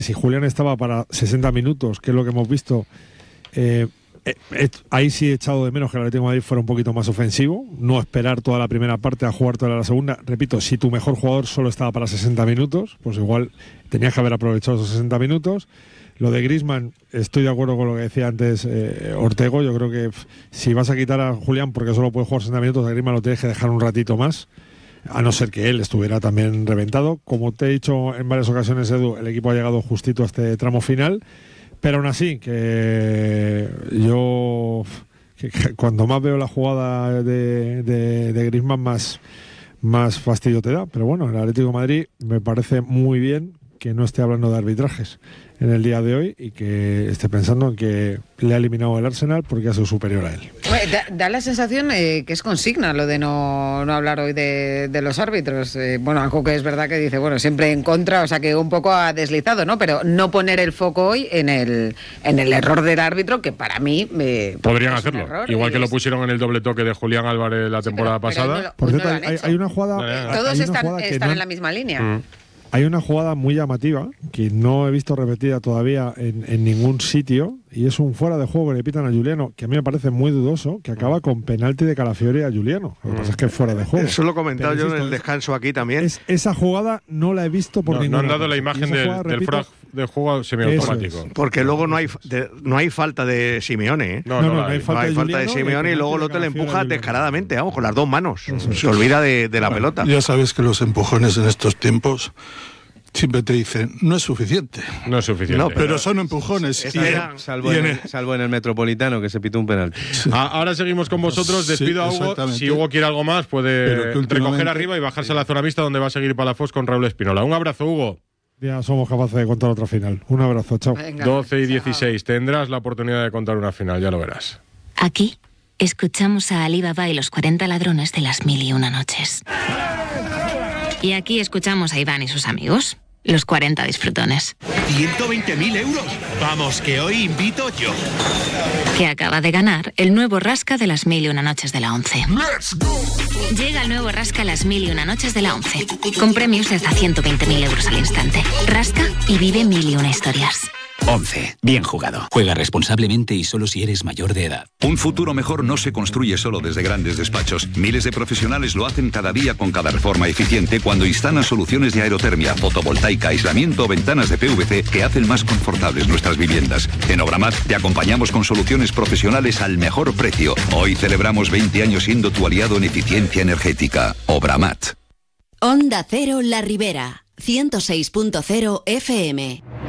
Si Julián estaba para 60 minutos, que es lo que hemos visto, ahí sí he echado de menos que el Atlético de Madrid fuera un poquito más ofensivo, no esperar toda la primera parte a jugar toda la segunda. Repito, si tu mejor jugador solo estaba para 60 minutos, pues igual tenías que haber aprovechado esos 60 minutos. Lo de Griezmann, estoy de acuerdo con lo que decía antes Ortego. Yo creo que si vas a quitar a Julián porque solo puede jugar 60 minutos, a Griezmann lo tienes que dejar un ratito más, a no ser que él estuviera también reventado. Como te he dicho en varias ocasiones, Edu, el equipo ha llegado justito a este tramo final, pero aún así, que yo cuando más veo la jugada de Griezmann, más fastidio te da. Pero bueno, el Atlético de Madrid me parece muy bien que no esté hablando de arbitrajes en el día de hoy y que esté pensando en que le ha eliminado el Arsenal porque ha sido superior a él. Da la sensación que es consigna lo de no hablar hoy de los árbitros. Bueno, algo que es verdad que dice, bueno, siempre en contra, o sea que un poco ha deslizado, ¿no? Pero no poner el foco hoy en el error del árbitro, que para mí podrían hacerlo. Igual que lo pusieron en el doble toque de Julián Álvarez la temporada pasada. Por cierto, hay una jugada... Todos están en la misma línea. Hay una jugada muy llamativa que no he visto repetida todavía en ningún sitio, y es un fuera de juego que le pitan a Juliano, que a mí me parece muy dudoso, que acaba con penalti de Calafiori a Juliano. Lo que pasa es que es fuera de juego. Eso lo he comentado yo en el descanso aquí también. Esa jugada no la he visto por ningún. No han dado la imagen del frag de juego semiautomático. Porque luego no hay falta de Simeone, ¿eh? No hay falta de Simeone, y luego el otro le empuja descaradamente, vamos, con las dos manos. Se olvida de la pelota. Ya sabes que los empujones en estos tiempos siempre te dicen, no es suficiente. No es suficiente. No, pero son empujones. Salvo en el Metropolitano, que se pitó un penalti. Sí. Ahora seguimos con vosotros. Despido a Hugo. Si Hugo quiere algo más, puede recoger arriba y bajarse a la zona mixta, donde va a seguir Palafox con Raúl Espinola. Un abrazo, Hugo. Ya somos capaces de contar otra final. Un abrazo, chao. Venga, 12:16. Tendrás la oportunidad de contar una final, ya lo verás. Aquí escuchamos a Ali Baba y los 40 ladrones de las 1001 noches. Y aquí escuchamos a Iván y sus amigos, los 40 disfrutones. 120.000 euros. Vamos, que hoy invito yo. Que acaba de ganar el nuevo Rasca de las 1001 noches de la 11. ¡Let's go! Llega el nuevo Rasca las 1001 noches de la 11, con premios de hasta 120.000 euros al instante. Rasca y vive 1001 historias. 11. Bien jugado. Juega responsablemente y solo si eres mayor de edad. Un futuro mejor no se construye solo desde grandes despachos. Miles de profesionales lo hacen cada día con cada reforma eficiente cuando instalan soluciones de aerotermia, fotovoltaica, aislamiento o ventanas de PVC que hacen más confortables nuestras viviendas. En Obramat te acompañamos con soluciones profesionales al mejor precio. Hoy celebramos 20 años siendo tu aliado en eficiencia energética. Obramat. Onda Cero La Ribera, 106.0 FM.